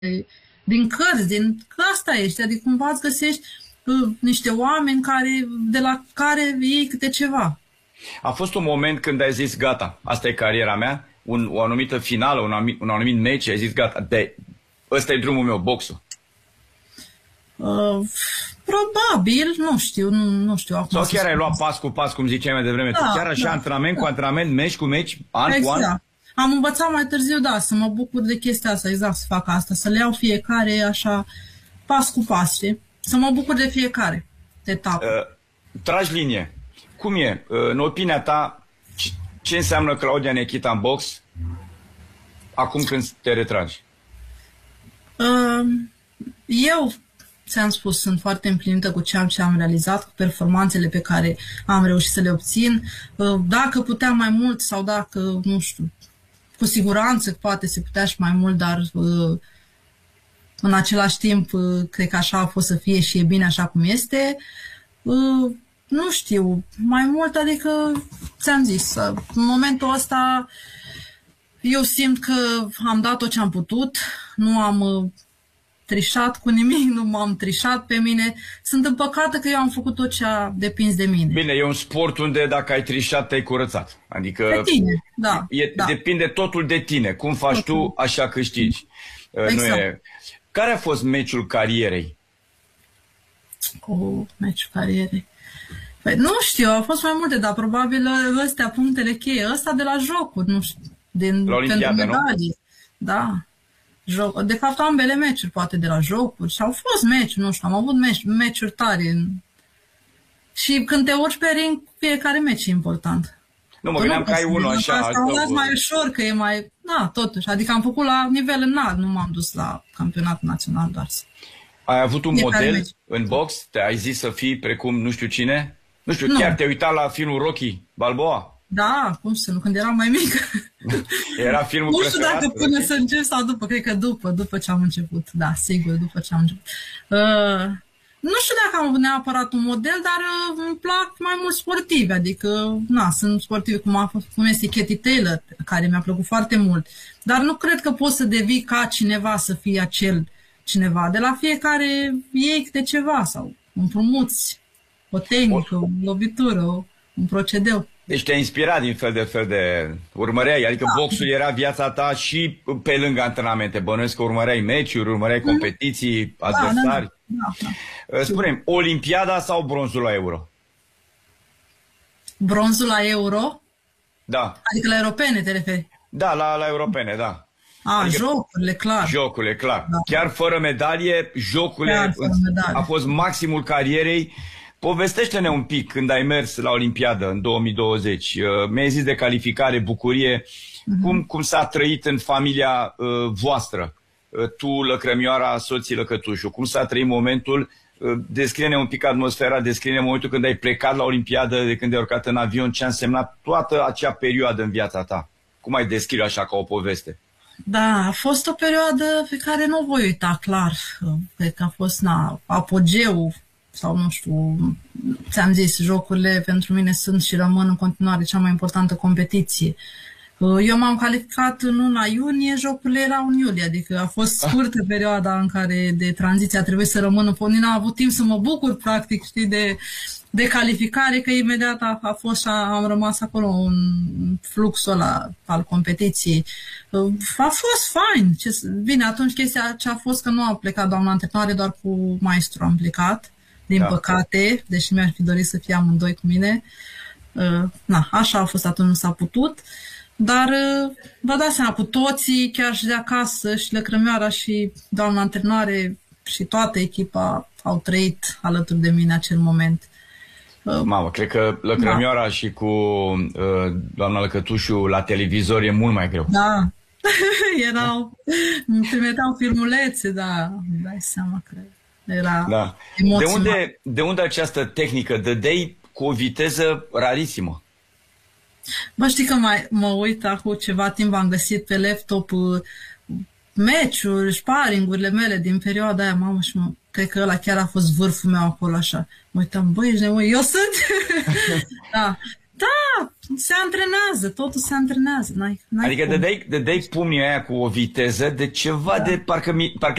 din cărți, că asta ești, adică cumva îți găsești niște oameni de la care iei câte ceva. A fost un moment când ai zis, gata, asta e cariera mea, o anumită finală, un anumit meci, ai zis, gata, ăsta e drumul meu, boxul. Probabil, nu știu, nu știu acum. Sau chiar ai luat pas cu pas, cum ziceai mai devreme, chiar așa, antrenament cu antrenament, meci cu meci, an cu an? Am învățat mai târziu, să mă bucur de chestia asta, exact, să fac asta, să le iau fiecare așa, pas cu pas, știi? Să mă bucur de fiecare etapă. Tragi linie. Cum e? În opinia ta, ce înseamnă Claudia Nechita în box acum când te retragi? Eu, ți-am spus, sunt foarte împlinită cu ceea ce am realizat, cu performanțele pe care am reușit să le obțin. Dacă puteam mai mult sau dacă, nu știu, cu siguranță poate se putea și mai mult, dar în același timp cred că așa a fost să fie și e bine așa cum este. Nu știu, mai mult, adică ți-am zis, în momentul ăsta eu simt că am dat tot ce am putut, nu am trișat cu nimic, nu m-am trișat pe mine. Sunt împăcată că eu am făcut tot ce a depins de mine. Bine, e un sport unde dacă ai trișat, te-ai curățat. Adică de tine, da. Depinde totul de tine. Cum faci tu, așa câștigi. Exact. Care a fost meciul carierei? Meciul carierei. Păi, nu știu, au fost mai multe, dar probabil ăstea punctele cheie. Ăsta de la jocuri, nu știu. La Olimpiadă, nu? Da. De fapt, ambele meciuri, poate de la jocuri. Și au fost meciuri, nu știu, am avut meciuri tare. Și când te urci pe ring, fiecare meci e important. Nu, mă gândeam că ai unul așa. Asta am dat mai ușor, că e mai... totuși. Adică am făcut la nivel înalt, nu m-am dus la campionat național doar. Ai avut un model în box? Ai zis să fii precum nu știu cine? Nu știu, chiar te-ai uitat la filmul Rocky Balboa? Da, cum să nu, când eram mai mică. Era filmul preferat? Nu știu dacă până să încep sau după, cred că după ce am început. Da, sigur, după ce am început. Nu știu dacă am avut neapărat un model, dar îmi plac mai mult sportivi, adică, sunt sportivi cum este Katie Taylor, care mi-a plăcut foarte mult. Dar nu cred că poți să devii ca cineva, să fii acel cineva. De la fiecare iei câte ceva sau împrumuți o tehnică, o lovitură, un procedeu. Deci te-ai inspirat din fel de urmăreai, adică boxul era viața ta și pe lângă antrenamente. Bănuiesc că urmăreai meciuri, urmăreai competiții, adversari. Da. Spune-mi, Olimpiada sau bronzul la Euro? Bronzul la Euro? Da. Adică la europene te referi? Da, la europene, da. Adică jocurile, clar. Jocurile, clar. Da. Chiar fără medalie, jocurile a fost maximul carierei. Povestește-ne un pic când ai mers la Olimpiadă în 2020. Mi-ai zis de calificare, bucurie. Cum s-a trăit în familia voastră? Tu, lăcrămioara, soții, lăcătușul. Cum s-a trăit momentul? Descrie-ne un pic atmosfera, descrie-ne momentul când ai plecat la Olimpiadă, de când ai urcat în avion, ce a însemnat toată acea perioadă în viața ta. Cum ai descrie așa ca o poveste? Da, a fost o perioadă pe care nu o voi uita, clar. Cred că a fost apogeul, sau nu știu, ți-am zis, jocurile pentru mine sunt și rămân în continuare cea mai importantă competiție. Eu m-am calificat în luna iunie, jocurile erau în iulie, adică a fost scurtă perioada în care de tranziție a trebuit să rămân în fond. N-am avut timp să mă bucur, practic, știi, de calificare, că imediat a fost și am rămas acolo în fluxul ăla al competiției. A fost fain. Bine, atunci chestia ce a fost că nu a plecat doamna antrenoare, doar cu maestru am plecat, din păcate, deși mi-ar fi dorit să fie amândoi cu mine. Așa a fost, atunci nu s-a putut. Dar vă dați seama, cu toții, chiar și de acasă, și lăcrămioara și doamna antrenoare și toată echipa au trăit alături de mine acel moment. Mamă, cred că lăcrămioara și cu doamna Lăcătușu la televizor e mult mai greu. Da, îmi trimiteau filmulețe, da, îmi dai seama că era emoționant. De unde această tehnică? Dădeai cu o viteză rarisimă. Bă, știi că mă uit acum ceva timp, am găsit pe laptop meciuri, sparingurile mele din perioada aia, mamă, și cred că ăla chiar a fost vârful meu acolo, așa. Mă uitam, băi, ești nebun, eu sunt? Da, Da, se antrenează, totul se antrenează. Adică dădeai pumnii aia cu o viteză de ceva de parcă